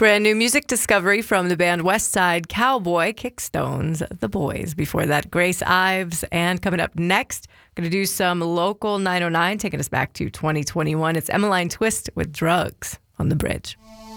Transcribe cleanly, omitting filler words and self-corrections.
Brand new music discovery from the band Westside Cowboy, Kickstones, The Boys. Before that, Grace Ives. And coming up next, going to do some local 909, taking us back to 2021. It's Emmeline Twist with Drugs on the Bridge.